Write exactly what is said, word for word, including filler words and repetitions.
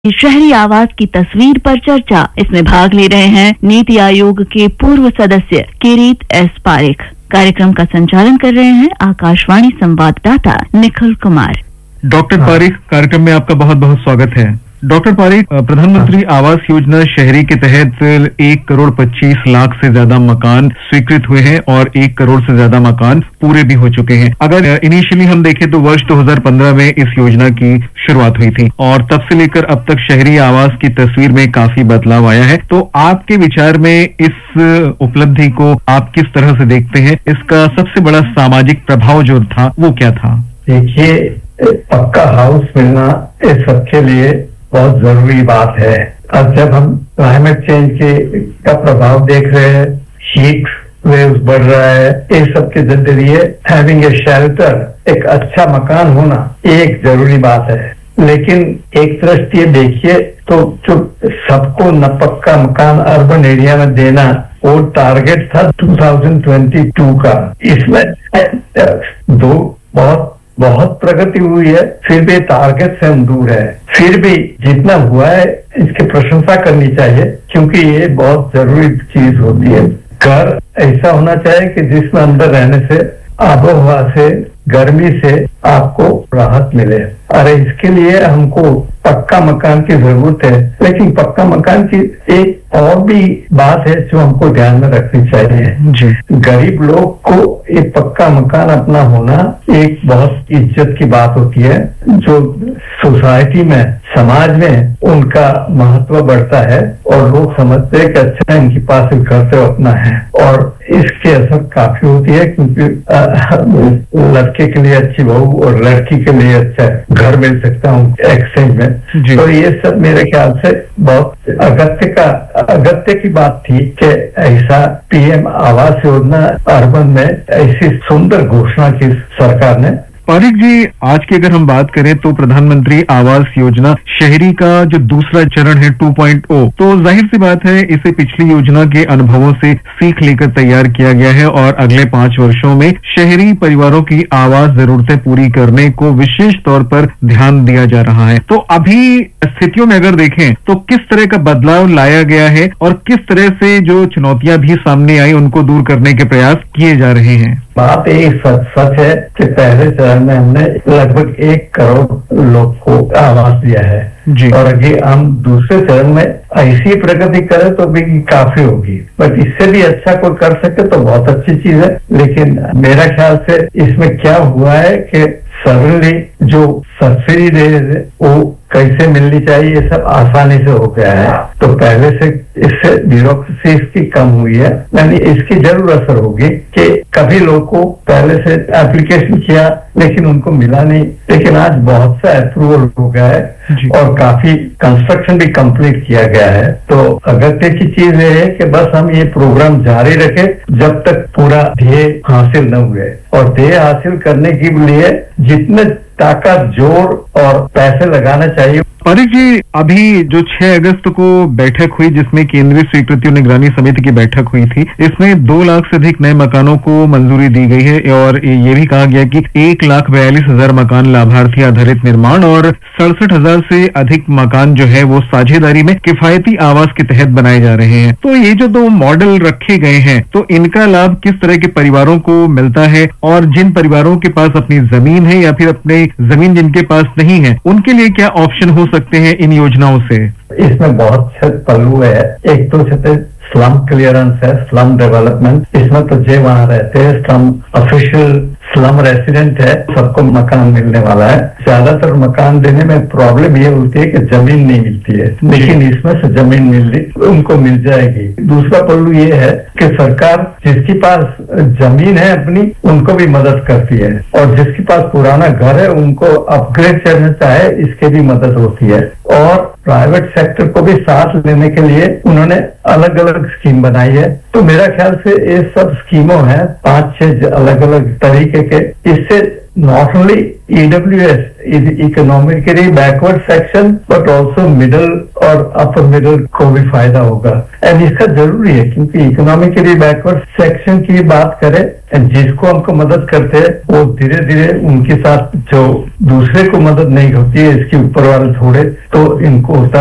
शहरी आवास की तस्वीर पर चर्चा। इसमें भाग ले रहे हैं नीति आयोग के पूर्व सदस्य किरीट एस पारेख। कार्यक्रम का संचालन कर रहे हैं आकाशवाणी संवाददाता निखिल कुमार। डॉक्टर पारेख, कार्यक्रम में आपका बहुत बहुत स्वागत है। डॉक्टर पारेख, प्रधानमंत्री आवास योजना शहरी के तहत एक करोड़ पच्चीस लाख से ज्यादा मकान स्वीकृत हुए हैं और एक करोड़ से ज्यादा मकान पूरे भी हो चुके हैं। अगर इनिशियली हम देखें तो वर्ष दो हज़ार पंद्रह में इस योजना की शुरुआत हुई थी और तब से लेकर अब तक शहरी आवास की तस्वीर में काफी बदलाव आया है। तो आपके विचार में इस उपलब्धि को आप किस तरह से देखते हैं? इसका सबसे बड़ा सामाजिक प्रभाव जो था वो क्या था? देखिए, पक्का हाउस मिलना इस सबके लिए बहुत जरूरी बात है। अब जब हम क्लाइमेट चेंज के का प्रभाव देख रहे हैं, हीट वेव्स बढ़ रहा है, इस सब के जरिए हैविंग ए शेल्टर, एक अच्छा मकान होना एक जरूरी बात है। लेकिन एक दृष्टि देखिए तो जो सबको न पक्का मकान अर्बन एरिया में देना, वो टारगेट था दो हज़ार बाईस का। इसमें दो बहुत बहुत प्रगति हुई है, फिर भी टारगेट से हम दूर है। फिर भी जितना हुआ है इसकी प्रशंसा करनी चाहिए, क्योंकि ये बहुत जरूरी चीज होती है। घर ऐसा होना चाहिए कि जिसमें अंदर रहने से, आबोहवा से, गर्मी से आपको राहत मिले। अरे इसके लिए हमको पक्का मकान की जरूरत है, लेकिन पक्का मकान की एक और भी बात है जो हमको ध्यान में रखनी चाहिए। गरीब लोग को एक पक्का मकान अपना होना एक बहुत इज्जत की बात होती है, जो सोसाइटी में, समाज में उनका महत्व बढ़ता है और लोग समझते हैं कि अच्छा इनके पास एक घर तो अपना है, और इसकी असर काफी होती है, क्योंकि लड़के के लिए अच्छी बहू और लड़की के लिए अच्छा घर मिल सकता हूँ एक्सचेंज में। तो ये सब मेरे ख्याल से बहुत अगत्य का अगत्य की बात थी कि ऐसा पीएम आवास योजना अर्बन में ऐसी सुंदर घोषणा की सरकार ने। पारेख जी, आज की अगर हम बात करें तो प्रधानमंत्री आवास योजना शहरी का जो दूसरा चरण है टू पॉइंट ओ, तो जाहिर सी बात है इसे पिछली योजना के अनुभवों से सीख लेकर तैयार किया गया है और अगले पांच वर्षों में शहरी परिवारों की आवास जरूरतें पूरी करने को विशेष तौर पर ध्यान दिया जा रहा है। तो अभी स्थितियों में अगर देखें तो किस तरह का बदलाव लाया गया है और किस तरह से जो चुनौतियां भी सामने आई उनको दूर करने के प्रयास किए जा रहे हैं? बात एक सच सच है कि पहले चरण में हमने लगभग एक करोड़ लोग को आवास दिया है जी। और अगर हम दूसरे चरण में ऐसी प्रगति करें तो भी काफी होगी, बट इससे भी अच्छा कोई कर सके तो बहुत अच्छी चीज है। लेकिन मेरा ख्याल से इसमें क्या हुआ है कि सडनली जो सब्सिडी दे वो कैसे मिलनी चाहिए ये सब आसानी से हो गया है। तो पहले से इससे ब्यूरोक्रेसी इसकी कम हुई है, यानी इसकी जरूर असर होगी कि कभी लोग को पहले से एप्लीकेशन किया लेकिन उनको मिला नहीं, लेकिन आज बहुत सा अप्रूवल हो गया है और काफी कंस्ट्रक्शन भी कंप्लीट किया गया है। तो अगत्य की चीज ये है कि बस हम ये प्रोग्राम जारी रखें जब तक पूरा ध्येय हासिल न हुए, और ध्येय हासिल करने के लिए जितने ताकत, जोर और पैसे लगाना चाहिए। पारेख जी, अभी जो छह अगस्त को बैठक हुई जिसमें केंद्रीय स्वीकृति और निगरानी समिति की बैठक हुई थी, इसमें दो लाख से अधिक नए मकानों को मंजूरी दी गई है और ये भी कहा गया कि एक लाख बयालीस हजार मकान लाभार्थी आधारित निर्माण और सड़सठ हजार से अधिक मकान जो है वो साझेदारी में किफायती आवास के तहत बनाए जा रहे हैं। तो ये जो दो मॉडल रखे गए हैं, तो इनका लाभ किस तरह के परिवारों को मिलता है, और जिन परिवारों के पास अपनी जमीन है या फिर अपने जमीन जिनके पास नहीं है, उनके लिए क्या ऑप्शन हो सकते हैं इन योजनाओं से? इसमें बहुत से पहलू है। एक तो स्लम क्लियरेंस है, स्लम डेवलपमेंट। इसमें तो जे वहां रहते हैं स्लम ऑफिशियल स्लम रेसिडेंट है, सबको मकान मिलने वाला है। ज्यादातर मकान देने में प्रॉब्लम ये होती है कि जमीन नहीं मिलती है, लेकिन इसमें से जमीन मिल उनको मिल जाएगी। दूसरा पहलू ये है कि सरकार जिसके पास जमीन है अपनी, उनको भी मदद करती है, और जिसके पास पुराना घर है उनको अपग्रेड करना चाहे इसके भी मदद होती है। और प्राइवेट सेक्टर को भी साथ लेने के लिए उन्होंने अलग अलग स्कीम बनाई है। तो मेरा ख्याल से ये सब स्कीमों हैं, पांच छह अलग अलग तरीके के। इससे not only EWS economically backward section but also middle और अपर मिडिल को भी फायदा होगा। एंड इसका जरूरी है क्योंकि इकोनॉमिकली बैकवर्ड सेक्शन की बात करें एंड जिसको हमको मदद करते हैं वो धीरे धीरे उनके साथ जो दूसरे को मदद नहीं होती है इसके ऊपर वाले थोड़े तो इनको होता